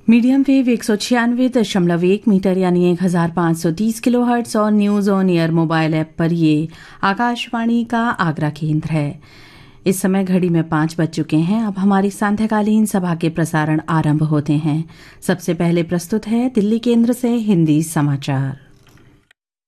Medium wave 196.1 metre यानी 1530 kilohertz और news on air mobile app पर ये आकाशवाणी का आगरा केंद्र है। इस समय घड़ी में 5 बज चुके हैं। अब हमारी सांध्यकालीन सभा के प्रसारण आरंभ होते हैं। सबसे पहले प्रस्तुत है दिल्ली केंद्र से हिंदी समाचार।